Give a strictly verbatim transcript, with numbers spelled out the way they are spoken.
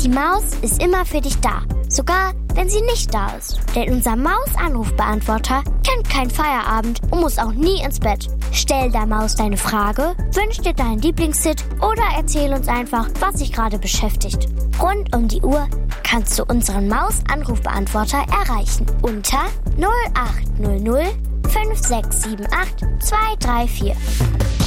Die Maus ist immer für dich da, sogar wenn sie nicht da ist. Denn unser Maus-Anrufbeantworter kennt keinen Feierabend und muss auch nie ins Bett. Stell der Maus deine Frage, wünsch dir deinen Lieblingshit oder erzähl uns einfach, was dich gerade beschäftigt. Rund um die Uhr kannst du unseren Maus-Anrufbeantworter erreichen unter null acht null null fünf sechs sieben acht zwei drei vier.